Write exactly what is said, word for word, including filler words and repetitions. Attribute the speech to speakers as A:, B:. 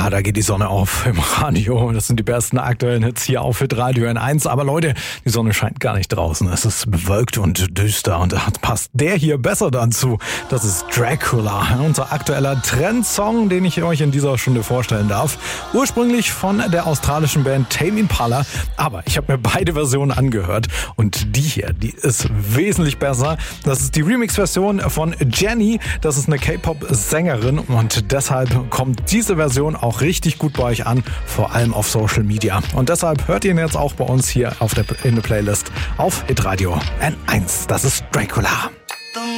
A: Ja, da geht die Sonne auf im Radio. Das sind die besten aktuellen Hits hier auf Hitradio N eins. Aber Leute, die Sonne scheint gar nicht draußen. Es ist bewölkt und düster und da passt der hier besser dazu. Das ist Dracula, unser aktueller Trendsong, den ich euch in dieser Stunde vorstellen darf. Ursprünglich von der australischen Band Tame Impala. Aber ich habe mir beide Versionen angehört und die hier, die ist wesentlich besser. Das ist die Remix-Version von Jenny. Das ist eine K-Pop-Sängerin und deshalb kommt diese Version auch richtig gut bei euch an, vor allem auf Social Media. Und deshalb hört ihr ihn jetzt auch bei uns hier auf der, in der Playlist auf Hitradio N eins. Das ist Dracula.